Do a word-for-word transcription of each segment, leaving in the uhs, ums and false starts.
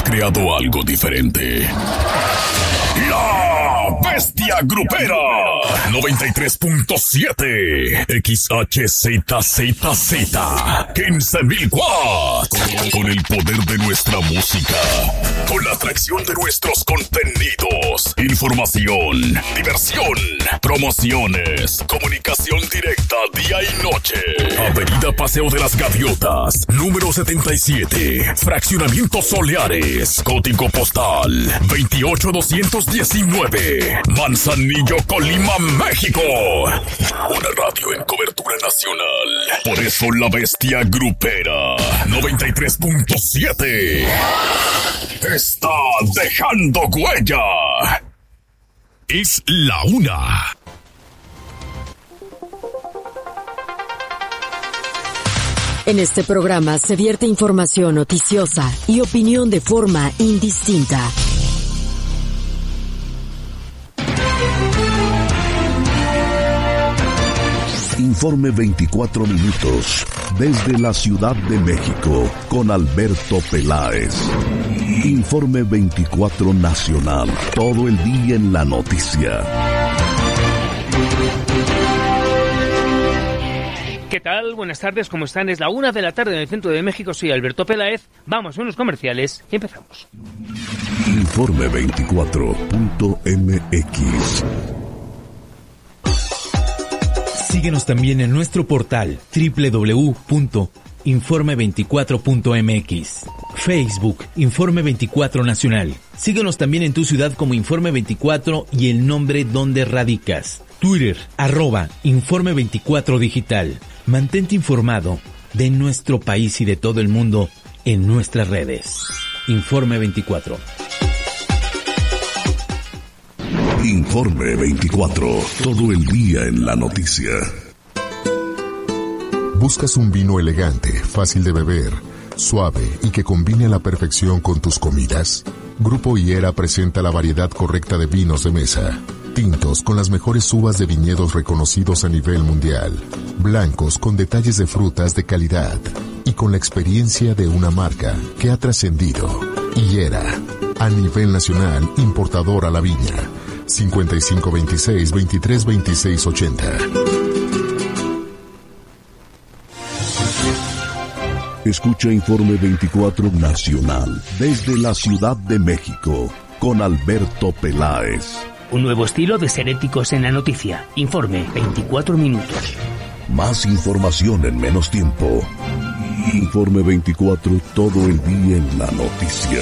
creado algo diferente. La Bestia Grupera noventa y tres punto siete X H Z Z Z quince mil watts. Con el poder de nuestra música, con la atracción de nuestros contenidos, información, diversión, promociones, comunicación directa día y noche. Avenida Paseo de las Gaviotas, número setenta y siete, Fraccionamiento Soleares, código postal veintiocho doscientos diecinueve, Manzanillo, Colima, México. Una radio en cobertura nacional. Por eso la Bestia Grupera noventa y tres punto siete está dejando huella. Es la una. En este programa se vierte información noticiosa y opinión de forma indistinta. Informe veinticuatro minutos desde la Ciudad de México con Alberto Peláez. Informe veinticuatro nacional, todo el día en la noticia. ¿Qué tal? Buenas tardes, ¿cómo están? Es la una de la tarde en el centro de México, soy Alberto Peláez. Vamos a unos comerciales y empezamos. Informe veinticuatro punto m x. Síguenos también en nuestro portal doble u doble u doble u punto informe veinticuatro punto m x. Facebook, Informe veinticuatro Nacional. Síguenos también en tu ciudad como Informe veinticuatro y el nombre donde radicas. Twitter, arroba Informe veinticuatro Digital. Mantente informado de nuestro país y de todo el mundo en nuestras redes. Informe veinticuatro. Informe veinticuatro, todo el día en la noticia. ¿Buscas un vino elegante, fácil de beber, suave y que combine a la perfección con tus comidas? Grupo Higuera presenta la variedad correcta de vinos de mesa. Tintos con las mejores uvas de viñedos reconocidos a nivel mundial. Blancos con detalles de frutas de calidad. Y con la experiencia de una marca que ha trascendido. Higuera, a nivel nacional, importador a la viña. cincuenta y cinco veintiséis, veintitrés veintiséis ochenta. Escucha Informe veinticuatro Nacional desde la Ciudad de México con Alberto Peláez. Un nuevo estilo de ser éticos en la noticia. Informe veinticuatro minutos. Más información en menos tiempo. Informe veinticuatro, todo el día en la noticia.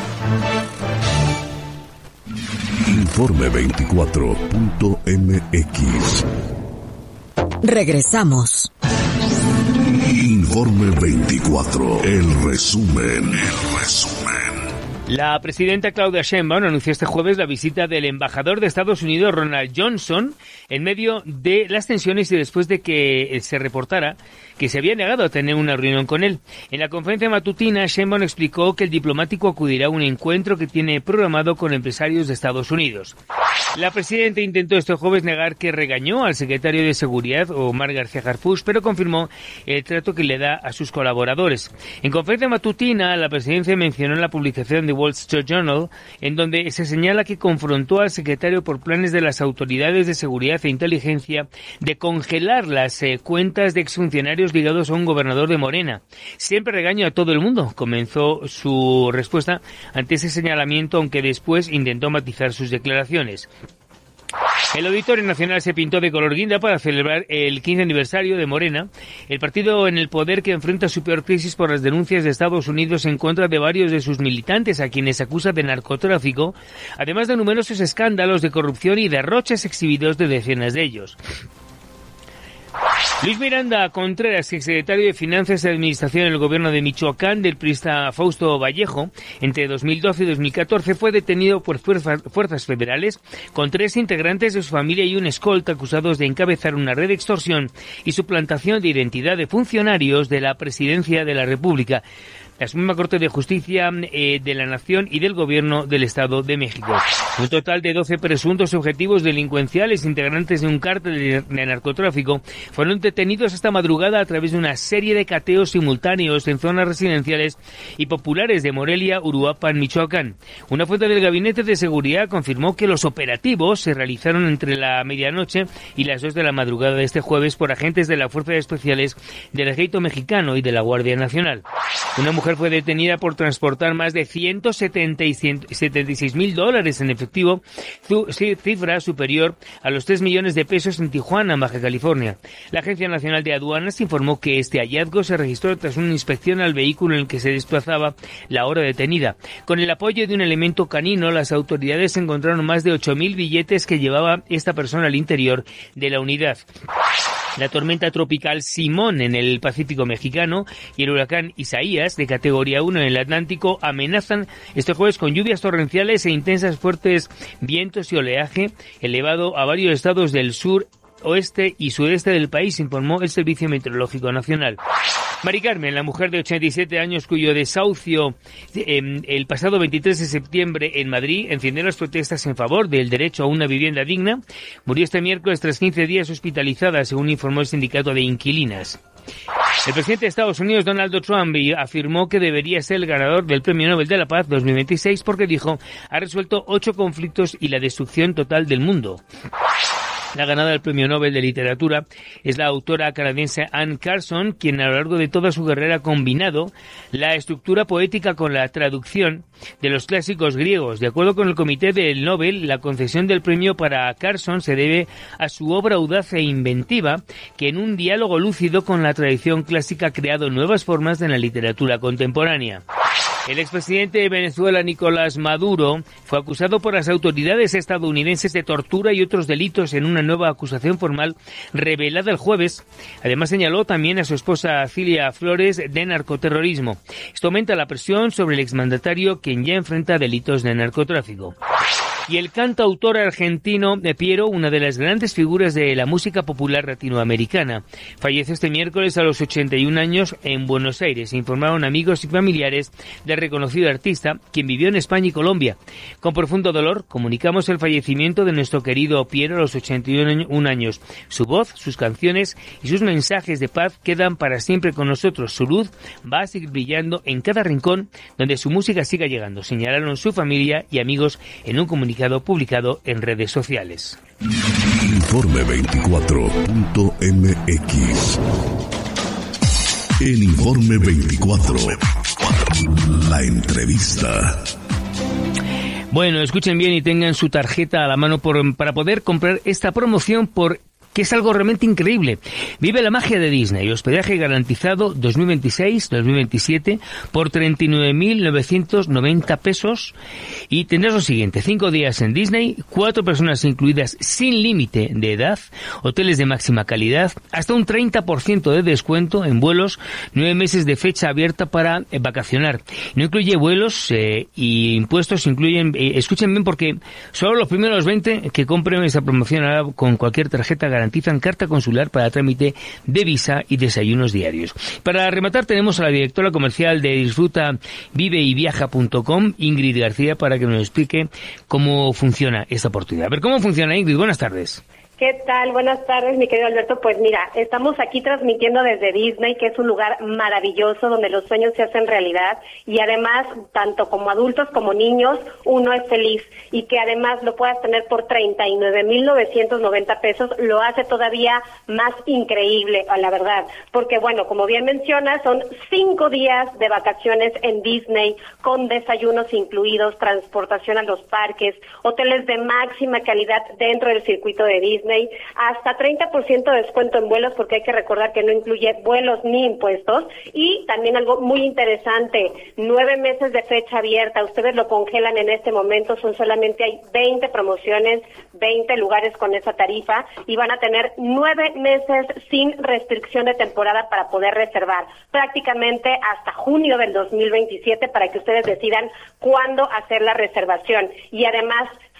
Informe veinticuatro punto m x. Regresamos. Informe veinticuatro, el resumen, el resumen. La presidenta Claudia Sheinbaum anunció este jueves la visita del embajador de Estados Unidos, Ronald Johnson, en medio de las tensiones y después de que se reportara que se había negado a tener una reunión con él. En la conferencia matutina, Sheinbaum explicó que el diplomático acudirá a un encuentro que tiene programado con empresarios de Estados Unidos. La presidenta intentó este jueves negar que regañó al secretario de Seguridad, Omar García Harfuch, pero confirmó el trato que le da a sus colaboradores. En conferencia matutina, la presidencia mencionó la publicación de Wall Street Journal, en donde se señala que confrontó al secretario por planes de las autoridades de seguridad e inteligencia de congelar las eh, cuentas de exfuncionarios ligados a un gobernador de Morena. Siempre regaño a todo el mundo, comenzó su respuesta ante ese señalamiento, aunque después intentó matizar sus declaraciones. El Auditorio Nacional se pintó de color guinda para celebrar el quince aniversario de Morena, el partido en el poder que enfrenta su peor crisis por las denuncias de Estados Unidos en contra de varios de sus militantes, a quienes acusa de narcotráfico, además de numerosos escándalos de corrupción y derroches exhibidos de decenas de ellos. Luis Miranda Contreras, exsecretario de Finanzas y Administración en el gobierno de Michoacán del priista Fausto Vallejo, entre dos mil doce y dos mil catorce fue detenido por fuerzas federales con tres integrantes de su familia y un escolta acusados de encabezar una red de extorsión y suplantación de identidad de funcionarios de la Presidencia de la República. la Suprema Corte de Justicia eh, de la Nación y del Gobierno del Estado de México. Un total de doce presuntos objetivos delincuenciales integrantes de un cártel de, de narcotráfico fueron detenidos esta madrugada a través de una serie de cateos simultáneos en zonas residenciales y populares de Morelia, Uruapan, Michoacán. Una fuente del Gabinete de Seguridad confirmó que los operativos se realizaron entre la medianoche y las dos de la madrugada de este jueves por agentes de las Fuerzas Especiales del Ejército Mexicano y de la Guardia Nacional. Una mujer fue detenida por transportar más de ciento setenta y seis mil dólares en efectivo, cifra superior a los tres millones de pesos en Tijuana, Baja California. La Agencia Nacional de Aduanas informó que este hallazgo se registró tras una inspección al vehículo en el que se desplazaba la hora detenida. Con el apoyo de un elemento canino, las autoridades encontraron más de ocho mil billetes que llevaba esta persona al interior de la unidad. La tormenta tropical Simón en el Pacífico mexicano y el huracán Isaías de categoría uno en el Atlántico amenazan este jueves con lluvias torrenciales e intensas fuertes vientos y oleaje elevado a varios estados del sur, oeste y sudeste del país, informó el Servicio Meteorológico Nacional. Mari Carmen, la mujer de ochenta y siete años cuyo desahucio eh, el pasado veintitrés de septiembre en Madrid encendió las protestas en favor del derecho a una vivienda digna, murió este miércoles tras quince días hospitalizada, según informó el sindicato de inquilinas. El presidente de Estados Unidos, Donald Trump, afirmó que debería ser el ganador del Premio Nobel de la Paz dos mil veintiséis porque, dijo, ha resuelto ocho conflictos y la destrucción total del mundo. La ganadora del Premio Nobel de Literatura es la autora canadiense Anne Carson, quien a lo largo de toda su carrera ha combinado la estructura poética con la traducción de los clásicos griegos. De acuerdo con el Comité del Nobel, la concesión del premio para Carson se debe a su obra audaz e inventiva, que en un diálogo lúcido con la tradición clásica ha creado nuevas formas en la literatura contemporánea. El expresidente de Venezuela, Nicolás Maduro, fue acusado por las autoridades estadounidenses de tortura y otros delitos en una nueva acusación formal revelada el jueves. Además, señaló también a su esposa Cilia Flores de narcoterrorismo. Esto aumenta la presión sobre el exmandatario, quien ya enfrenta delitos de narcotráfico. Y el cantautor argentino de Piero, una de las grandes figuras de la música popular latinoamericana, falleció este miércoles a los ochenta y un años en Buenos Aires, informaron amigos y familiares del reconocido artista, quien vivió en España y Colombia. Con profundo dolor, comunicamos el fallecimiento de nuestro querido Piero a los ochenta y un años. Su voz, sus canciones y sus mensajes de paz quedan para siempre con nosotros. Su luz va a seguir brillando en cada rincón donde su música siga llegando, señalaron su familia y amigos en un comunicado publicado en redes sociales. Informe veinticuatro punto m x. En Informe veinticuatro, la entrevista. Bueno, escuchen bien y tengan su tarjeta a la mano por, para poder comprar esta promoción por que es algo realmente increíble. Vive la magia de Disney, hospedaje garantizado dos mil veintiséis dos mil veintisiete por treinta y nueve mil novecientos noventa pesos y tendrás lo siguiente: cinco días en Disney, cuatro personas incluidas sin límite de edad, hoteles de máxima calidad, hasta un treinta por ciento de descuento en vuelos, nueve meses de fecha abierta para eh, vacacionar. No incluye vuelos eh, y impuestos, incluyen, eh, escuchen bien porque solo los primeros veinte que compren esta promoción ahora con cualquier tarjeta garantizada garantizan carta consular para trámite de visa y desayunos diarios. Para rematar tenemos a la directora comercial de Disfruta Vive y Viaja punto com, Ingrid García, para que nos explique cómo funciona esta oportunidad. A ver, ¿cómo funciona, Ingrid? Buenas tardes. ¿Qué tal? Buenas tardes, mi querido Alberto. Pues mira, estamos aquí transmitiendo desde Disney, que es un lugar maravilloso donde los sueños se hacen realidad y además, tanto como adultos como niños, uno es feliz y que además lo puedas tener por treinta y nueve mil novecientos noventa pesos, lo hace todavía más increíble, a la verdad. Porque bueno, como bien mencionas, son cinco días de vacaciones en Disney con desayunos incluidos, transportación a los parques, hoteles de máxima calidad dentro del circuito de Disney, hasta treinta por ciento de descuento en vuelos, porque hay que recordar que no incluye vuelos ni impuestos, y también algo muy interesante, nueve meses de fecha abierta, ustedes lo congelan en este momento, son solamente hay veinte promociones, veinte lugares con esa tarifa, y van a tener nueve meses sin restricción de temporada para poder reservar, prácticamente hasta junio del dos mil veintisiete, para que ustedes decidan cuándo hacer la reservación, y además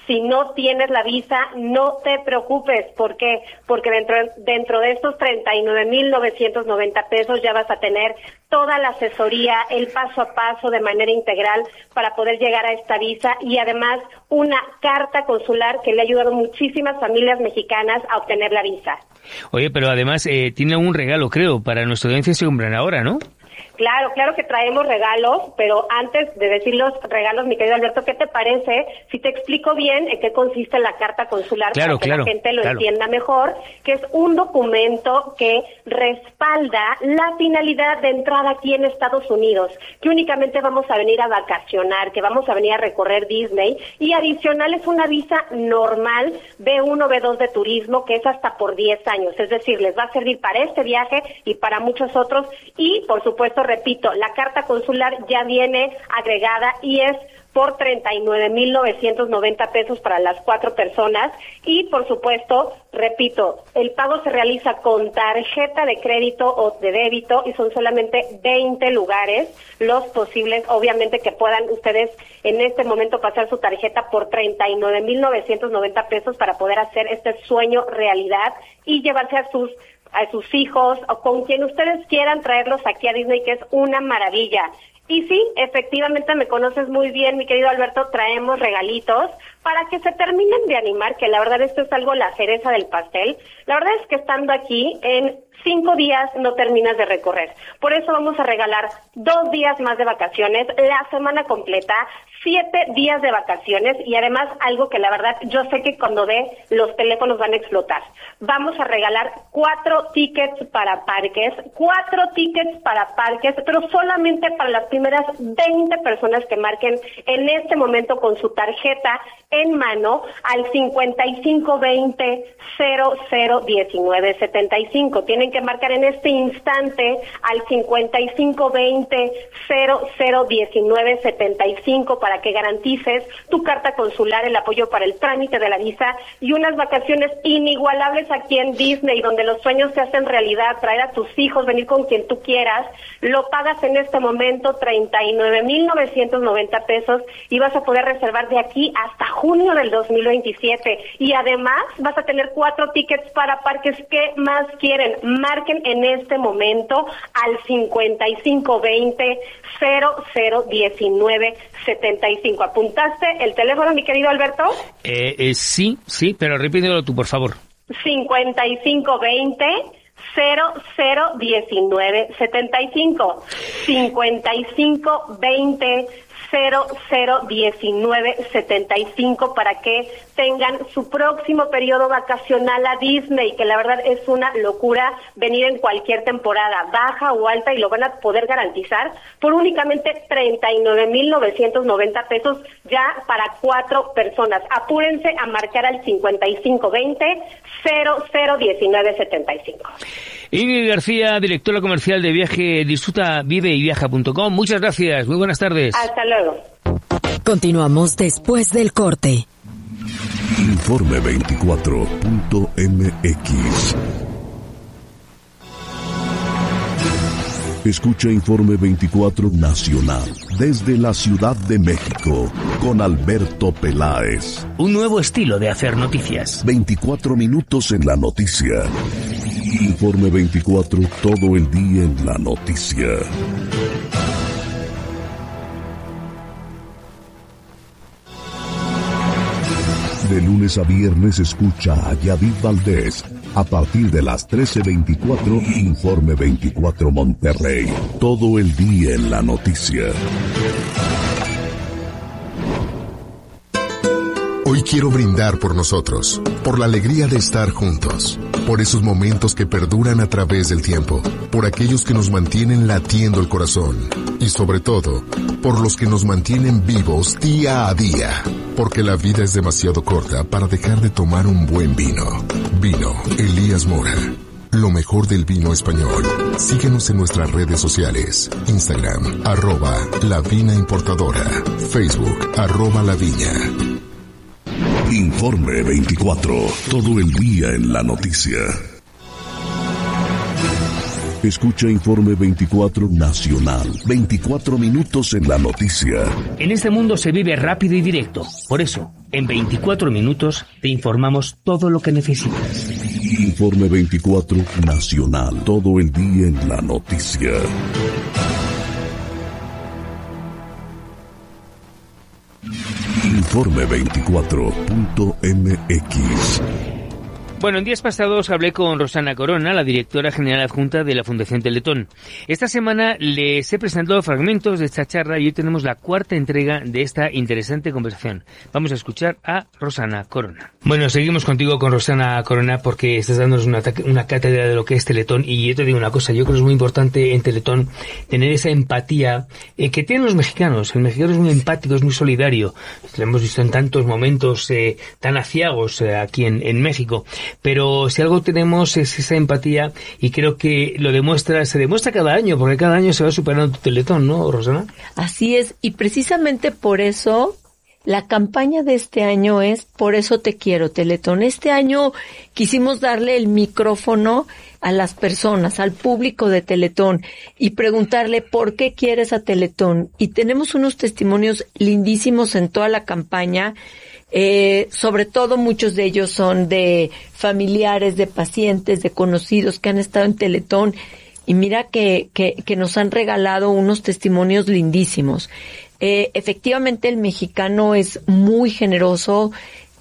Si no tienes la visa, no te preocupes. ¿Por qué? Porque dentro, dentro de estos treinta y nueve mil novecientos noventa pesos ya vas a tener toda la asesoría, el paso a paso de manera integral para poder llegar a esta visa y además una carta consular que le ha ayudado a muchísimas familias mexicanas a obtener la visa. Oye, pero además eh, tiene un regalo, creo, para nuestra audiencia se compran ahora, ¿no? Claro, claro que traemos regalos, pero antes de decir los regalos, mi querido Alberto, ¿qué te parece si te explico bien en qué consiste la carta consular claro, para que claro, la gente lo claro. entienda mejor? Que es un documento que respalda la finalidad de entrada aquí en Estados Unidos, que únicamente vamos a venir a vacacionar, que vamos a venir a recorrer Disney, y adicional es una visa normal B uno, B dos de turismo, que es hasta por diez años, es decir, les va a servir para este viaje y para muchos otros, y por supuesto, repito, la carta consular ya viene agregada y es por treinta y nueve mil novecientos noventa pesos para las cuatro personas y, por supuesto, repito, el pago se realiza con tarjeta de crédito o de débito y son solamente veinte lugares los posibles, obviamente, que puedan ustedes en este momento pasar su tarjeta por treinta y nueve mil novecientos noventa pesos para poder hacer este sueño realidad y llevarse a sus a sus hijos o con quien ustedes quieran traerlos aquí a Disney, que es una maravilla. Y sí, efectivamente me conoces muy bien, mi querido Alberto, traemos regalitos para que se terminen de animar, que la verdad esto es algo la cereza del pastel. La verdad es que estando aquí, en cinco días no terminas de recorrer. Por eso vamos a regalar dos días más de vacaciones, la semana completa, siete días de vacaciones y además algo que la verdad yo sé que cuando ve los teléfonos van a explotar. Vamos a regalar cuatro tickets para parques, cuatro tickets para parques, pero solamente para las primeras veinte personas que marquen en este momento con su tarjeta en mano al cincuenta y cinco veinte cero cero diecinueve setenta y cinco. Tienen que marcar en este instante al cincuenta y cinco veinte cero cero diecinueve setenta y cinco para que garantices tu carta consular, el apoyo para el trámite de la visa y unas vacaciones inigualables aquí en Disney, donde los sueños se hacen realidad, traer a tus hijos, venir con quien tú quieras. Lo pagas en este momento treinta y nueve mil novecientos noventa pesos y vas a poder reservar de aquí hasta junio del dos mil veintisiete y además vas a tener cuatro tickets para parques. ¿Qué más quieren? Marquen en este momento al cincuenta y cinco veinte cero cero diecinueve setenta y cinco. ¿Apuntaste el teléfono, mi querido Alberto? Eh, eh, sí, sí, pero repítelo tú, por favor. cincuenta y cinco veinte cero cero diecinueve setenta y cinco. cincuenta y cinco veinte cero cero diecinueve setenta y cinco para que tengan su próximo periodo vacacional a Disney, que la verdad es una locura venir en cualquier temporada, baja o alta, y lo van a poder garantizar por únicamente treinta y nueve mil novecientos noventa pesos ya para cuatro personas. Apúrense a marcar al cincuenta y cinco veinte cero cero diecinueve setenta y cinco. Ingrid García, directora comercial de Viaje Disfruta Vive y Viaja punto com. Muchas gracias, muy buenas tardes. Hasta luego. Continuamos después del corte. Informe veinticuatro punto m x. Escucha Informe veinticuatro Nacional desde la Ciudad de México con Alberto Peláez. Un nuevo estilo de hacer noticias. veinticuatro minutos en la noticia. Informe veinticuatro, todo el día en la noticia. De lunes a viernes escucha a Yadid Valdés. A partir de las trece veinticuatro, Informe veinticuatro Monterrey. Todo el día en la noticia. Hoy quiero brindar por nosotros, por la alegría de estar juntos, por esos momentos que perduran a través del tiempo, por aquellos que nos mantienen latiendo el corazón y sobre todo, por los que nos mantienen vivos día a día, porque la vida es demasiado corta para dejar de tomar un buen vino. Vino Elías Mora. Lo mejor del vino español. Síguenos en nuestras redes sociales. Instagram, arroba La Vina Importadora. Facebook, arroba La Viña. Informe veinticuatro, todo el día en la noticia. Escucha Informe veinticuatro Nacional. veinticuatro minutos en la noticia. En este mundo se vive rápido y directo. Por eso, en veinticuatro minutos te informamos todo lo que necesitas. Informe veinticuatro Nacional. Todo el día en la noticia. Informe veinticuatro punto m x. Bueno, en días pasados hablé con Rosana Corona, la directora general adjunta de la Fundación Teletón. Esta semana les he presentado fragmentos de esta charla y hoy tenemos la cuarta entrega de esta interesante conversación. Vamos a escuchar a Rosana Corona. Bueno, seguimos contigo con Rosana Corona porque estás dándonos una, una cátedra de lo que es Teletón y yo te digo una cosa, yo creo que es muy importante en Teletón tener esa empatía eh, que tienen los mexicanos. El mexicano es muy empático, es muy solidario. Lo hemos visto en tantos momentos eh, tan aciagos eh, aquí en, en México. Pero si algo tenemos es esa empatía y creo que lo demuestra, se demuestra cada año, porque cada año se va superando tu Teletón, ¿no, Rosana? Así es, y precisamente por eso la campaña de este año es Por eso te quiero, Teletón. Este año quisimos darle el micrófono a las personas, al público de Teletón y preguntarle por qué quieres a Teletón. Y tenemos unos testimonios lindísimos en toda la campaña. Eh, sobre todo muchos de ellos son de familiares, de pacientes, de conocidos que han estado en Teletón y mira que, que, que nos han regalado unos testimonios lindísimos. Eh, efectivamente el mexicano es muy generoso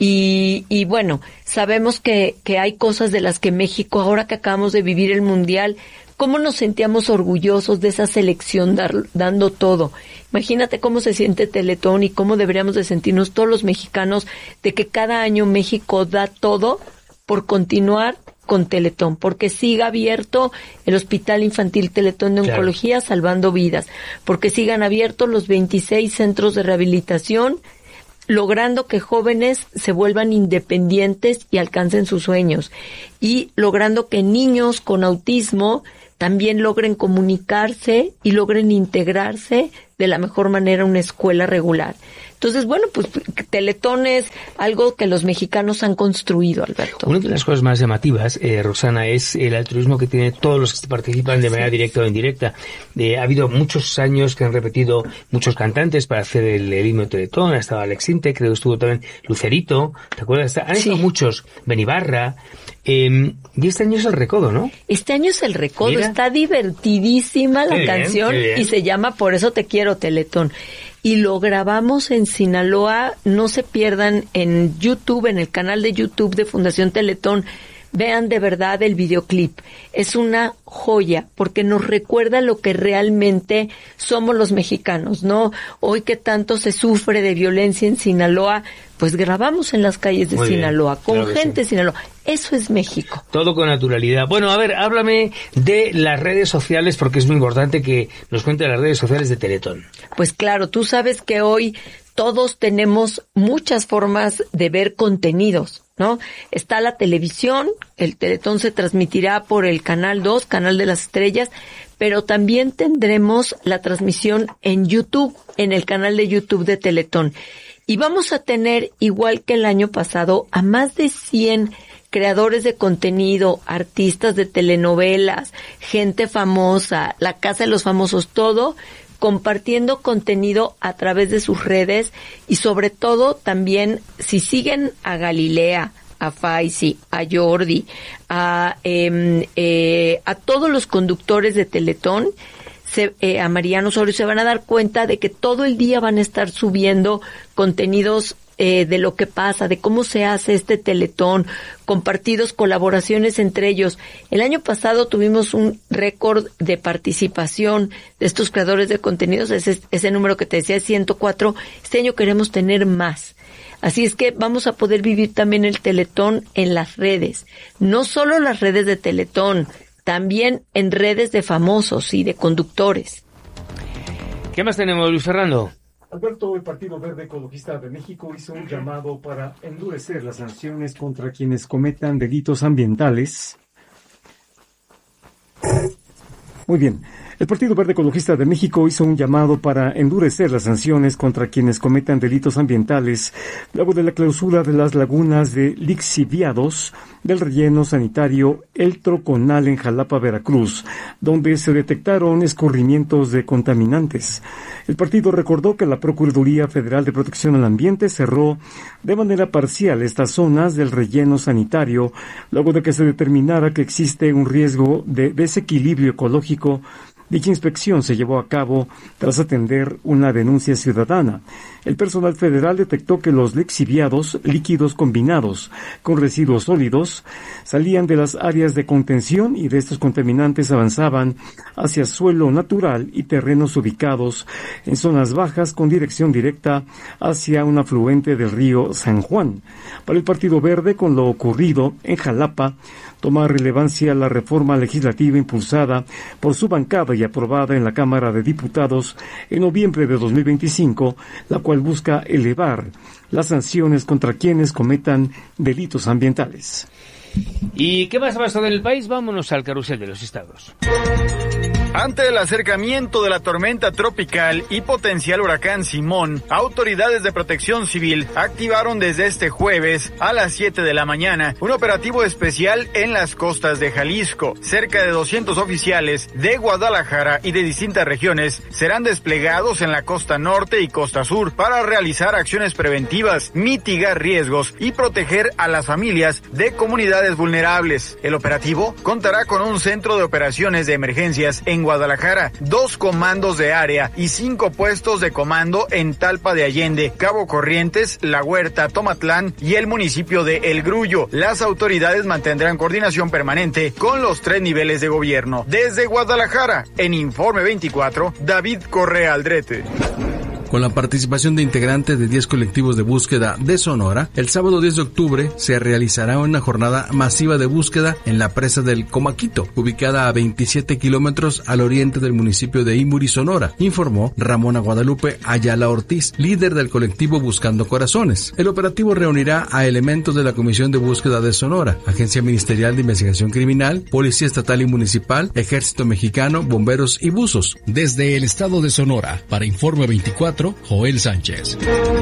y, y bueno, sabemos que, que hay cosas de las que México, ahora que acabamos de vivir el Mundial, cómo nos sentíamos orgullosos de esa selección dar, dando todo. Imagínate cómo se siente Teletón y cómo deberíamos de sentirnos todos los mexicanos de que cada año México da todo por continuar con Teletón, porque siga abierto el Hospital Infantil Teletón de Oncología, claro, salvando vidas, porque sigan abiertos los veintiséis centros de rehabilitación, logrando que jóvenes se vuelvan independientes y alcancen sus sueños, y logrando que niños con autismo también logren comunicarse y logren integrarse de la mejor manera a una escuela regular. Entonces, bueno, pues Teletón es algo que los mexicanos han construido, Alberto. Una de las cosas más llamativas, eh, Rosana, es el altruismo que tienen todos los que participan de manera directa o indirecta. Eh, ha habido muchos años que han repetido muchos cantantes para hacer el, el himno de Teletón. Ha estado Alex Intec, creo que estuvo también Lucerito, ¿te acuerdas? Han estado sí. muchos, Benibarra. Eh, y este año es el Recodo, ¿no? Este año es el Recodo, Mira. Está divertidísima la qué canción bien, y se llama Por eso te quiero, Teletón. Y lo grabamos en Sinaloa, no se pierdan en YouTube, en el canal de YouTube de Fundación Teletón, vean de verdad el videoclip. Es una joya, porque nos recuerda lo que realmente somos los mexicanos, ¿no? Hoy que tanto se sufre de violencia en Sinaloa, pues grabamos en las calles de Muy Sinaloa, bien, con claro gente sí. de Sinaloa. Eso es México. Todo con naturalidad. Bueno, a ver, háblame de las redes sociales, porque es muy importante que nos cuente las redes sociales de Teletón. Pues claro, tú sabes que hoy todos tenemos muchas formas de ver contenidos, ¿no? Está la televisión, el Teletón se transmitirá por el Canal dos, Canal de las Estrellas, pero también tendremos la transmisión en YouTube, en el canal de YouTube de Teletón. Y vamos a tener, igual que el año pasado, a más de cien creadores de contenido, artistas de telenovelas, gente famosa, la Casa de los Famosos, todo compartiendo contenido a través de sus redes y sobre todo también si siguen a Galilea, a Faisy, a Jordi, a, eh, eh, a todos los conductores de Teletón, se, eh, a Mariano Osorio, se van a dar cuenta de que todo el día van a estar subiendo contenidos eh, de lo que pasa, de cómo se hace este Teletón, compartidos, colaboraciones entre ellos. El año pasado tuvimos un récord de participación de estos creadores de contenidos, ese, ese número que te decía es ciento cuatro, este año queremos tener más. Así es que vamos a poder vivir también el Teletón en las redes, no solo las redes de Teletón, también en redes de famosos y de conductores. ¿Qué más tenemos, Luis Fernando? Alberto, el Partido Verde Ecologista de México hizo un llamado para endurecer las sanciones contra quienes cometan delitos ambientales. Muy bien. El Partido Verde Ecologista de México hizo un llamado para endurecer las sanciones contra quienes cometan delitos ambientales luego de la clausura de las lagunas de lixiviados del relleno sanitario El Troconal en Jalapa, Veracruz, donde se detectaron escurrimientos de contaminantes. El partido recordó que la Procuraduría Federal de Protección al Ambiente cerró de manera parcial estas zonas del relleno sanitario luego de que se determinara que existe un riesgo de desequilibrio ecológico. Dicha inspección se llevó a cabo tras atender una denuncia ciudadana. El personal federal detectó que los lixiviados, líquidos combinados con residuos sólidos, salían de las áreas de contención y de estos contaminantes avanzaban hacia suelo natural y terrenos ubicados en zonas bajas con dirección directa hacia un afluente del río San Juan. Para el Partido Verde, con lo ocurrido en Jalapa, toma relevancia la reforma legislativa impulsada por su bancada y aprobada en la Cámara de Diputados en noviembre de dos mil veinticinco, la cual busca elevar las sanciones contra quienes cometan delitos ambientales. ¿Y qué más ha pasado en el país? Vámonos al carrusel de los estados. Ante el acercamiento de la tormenta tropical y potencial huracán Simón, autoridades de protección civil activaron desde este jueves a las siete de la mañana un operativo especial en las costas de Jalisco. Cerca de doscientos oficiales de Guadalajara y de distintas regiones serán desplegados en la costa norte y costa sur para realizar acciones preventivas, mitigar riesgos y proteger a las familias de comunidades vulnerables. El operativo contará con un centro de operaciones de emergencias en Guadalajara, dos comandos de área y cinco puestos de comando en Talpa de Allende, Cabo Corrientes, La Huerta, Tomatlán y el municipio de El Grullo. Las autoridades mantendrán coordinación permanente con los tres niveles de gobierno. Desde Guadalajara, en Informe veinticuatro, David Correa Aldrete. Con la participación de integrantes de diez colectivos de búsqueda de Sonora, el sábado diez de octubre se realizará una jornada masiva de búsqueda en la presa del Comaquito, ubicada a veintisiete kilómetros al oriente del municipio de Imuri, Sonora, informó Ramona Guadalupe Ayala Ortiz, líder del colectivo Buscando Corazones. El operativo reunirá a elementos de la Comisión de Búsqueda de Sonora, Agencia Ministerial de Investigación Criminal, Policía Estatal y Municipal, Ejército Mexicano, bomberos y buzos. Desde el estado de Sonora, para Informe veinticuatro, Joel Sánchez.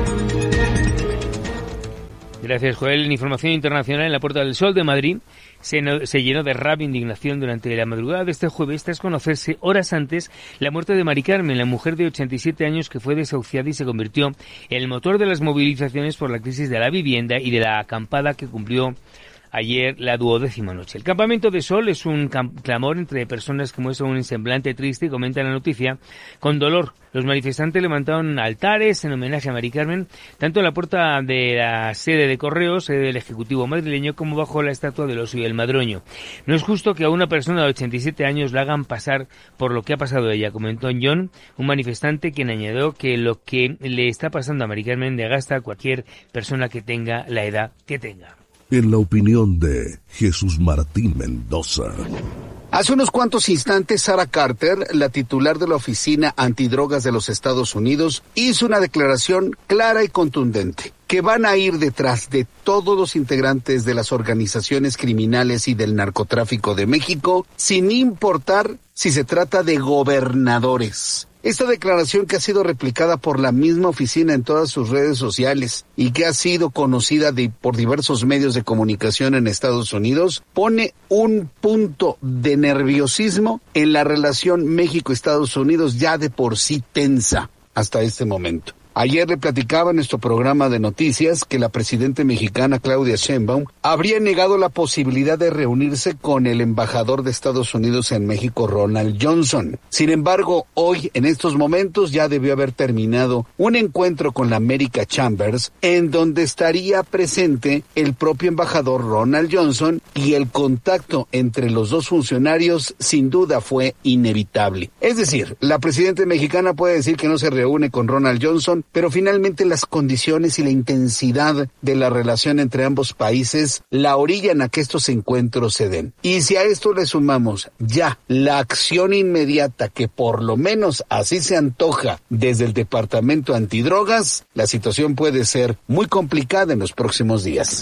Gracias, Joel. En información internacional, en la Puerta del Sol de Madrid se, no, se llenó de rabia e indignación durante la madrugada de este jueves tras conocerse horas antes la muerte de Mari Carmen, la mujer de ochenta y siete años que fue desahuciada y se convirtió en el motor de las movilizaciones por la crisis de la vivienda y de la acampada que cumplió ayer la duodécima noche. El campamento de sol es un clamor entre personas que muestran un semblante triste y comentan la noticia con dolor. Los manifestantes levantaron altares en homenaje a Mari Carmen, tanto en la puerta de la sede de Correos, sede del Ejecutivo madrileño, como bajo la estatua del Oso y el Madroño. No es justo que a una persona de ochenta y siete años la hagan pasar por lo que ha pasado a ella, comentó John, un manifestante quien añadió que lo que le está pasando a Mari Carmen desgasta a cualquier persona que tenga la edad que tenga. En la opinión de Jesús Martín Mendoza. Hace unos cuantos instantes, Sarah Carter, la titular de la Oficina Antidrogas de los Estados Unidos, hizo una declaración clara y contundente, que van a ir detrás de todos los integrantes de las organizaciones criminales y del narcotráfico de México, sin importar si se trata de gobernadores. Esta declaración, que ha sido replicada por la misma oficina en todas sus redes sociales y que ha sido conocida de, por diversos medios de comunicación en Estados Unidos, pone un punto de nerviosismo en la relación México-Estados Unidos ya de por sí tensa hasta este momento. Ayer le platicaba en nuestro programa de noticias que la presidenta mexicana Claudia Sheinbaum habría negado la posibilidad de reunirse con el embajador de Estados Unidos en México, Ronald Johnson. Sin embargo, hoy, en estos momentos, ya debió haber terminado un encuentro con la America Chambers, en donde estaría presente el propio embajador Ronald Johnson, y el contacto entre los dos funcionarios sin duda fue inevitable. Es decir, la presidenta mexicana puede decir que no se reúne con Ronald Johnson, pero finalmente las condiciones y la intensidad de la relación entre ambos países la orillan a que estos encuentros se den. Y si a esto le sumamos ya la acción inmediata que por lo menos así se antoja desde el Departamento Antidrogas, la situación puede ser muy complicada en los próximos días.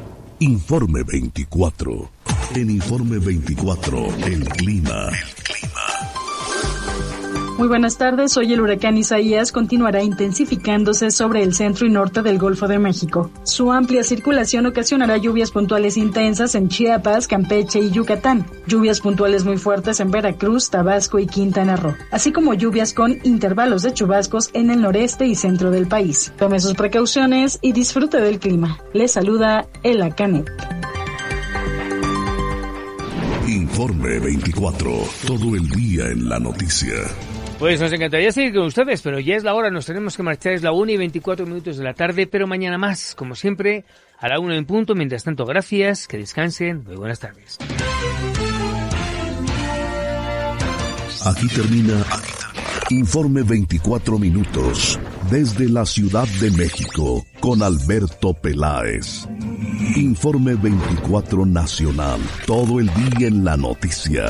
Informe veinticuatro. En Informe veinticuatro, el clima. El clima. Muy buenas tardes. Hoy el huracán Isaías continuará intensificándose sobre el centro y norte del Golfo de México. Su amplia circulación ocasionará lluvias puntuales intensas en Chiapas, Campeche y Yucatán, lluvias puntuales muy fuertes en Veracruz, Tabasco y Quintana Roo, así como lluvias con intervalos de chubascos en el noreste y centro del país. Tome sus precauciones y disfrute del clima. Les saluda Ela Canet. Informe veinticuatro, todo el día en la noticia. Pues nos encantaría seguir con ustedes, pero ya es la hora, nos tenemos que marchar, es la una y veinticuatro minutos de la tarde, pero mañana más, como siempre, a la una en punto. Mientras tanto, gracias, que descansen, muy buenas tardes. Aquí termina Informe veinticuatro minutos, desde la Ciudad de México, con Alberto Peláez. Informe veinticuatro Nacional, todo el día en la noticia.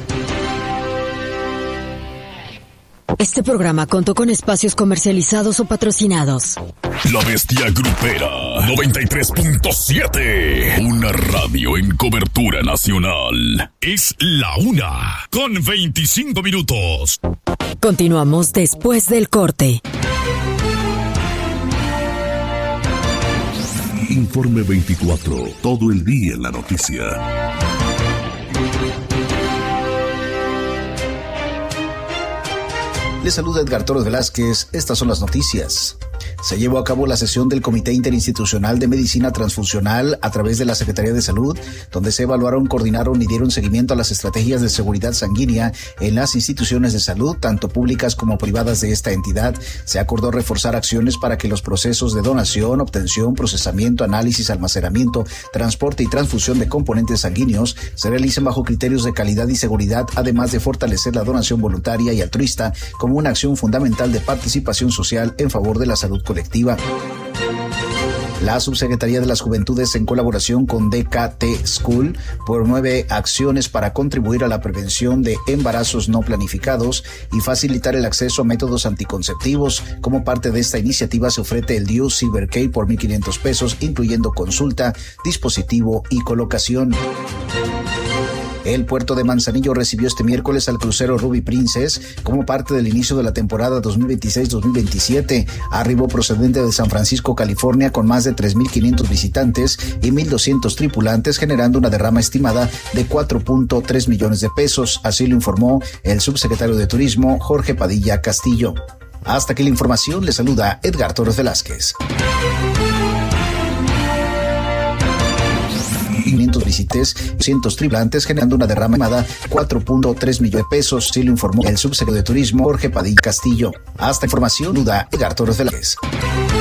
Este programa contó con espacios comercializados o patrocinados. La Bestia Grupera noventa y tres punto siete. Una radio en cobertura nacional. Es la una con veinticinco minutos. Continuamos después del corte. Informe veinticuatro, todo el día en la noticia. Les saluda Edgar Torres Velázquez. Estas son las noticias. Se llevó a cabo la sesión del Comité Interinstitucional de Medicina Transfusional a través de la Secretaría de Salud, donde se evaluaron, coordinaron y dieron seguimiento a las estrategias de seguridad sanguínea en las instituciones de salud, tanto públicas como privadas de esta entidad. Se acordó reforzar acciones para que los procesos de donación, obtención, procesamiento, análisis, almacenamiento, transporte y transfusión de componentes sanguíneos se realicen bajo criterios de calidad y seguridad, además de fortalecer la donación voluntaria y altruista como una acción fundamental de participación social en favor de la salud colectiva. La Subsecretaría de las Juventudes, en colaboración con D K T School, promueve acciones para contribuir a la prevención de embarazos no planificados y facilitar el acceso a métodos anticonceptivos. Como parte de esta iniciativa se ofrece el D U Cybercare por mil quinientos pesos, incluyendo consulta, dispositivo y colocación. El puerto de Manzanillo recibió este miércoles al crucero Ruby Princess como parte del inicio de la temporada dos mil veintiséis dos mil veintisiete. Arribó procedente de San Francisco, California, con más de tres mil quinientos visitantes y mil doscientos tripulantes, generando una derrama estimada de cuatro punto tres millones de pesos. Así lo informó el subsecretario de Turismo, Jorge Padilla Castillo. Hasta aquí la información, le saluda Edgar Torres Velázquez. quinientos visitantes, doscientos tripulantes, generando una derrama estimada cuatro punto tres millones de pesos, así lo informó el subsecretario de Turismo, Jorge Padilla Castillo. Hasta información, duda Edgar Torres Velázquez.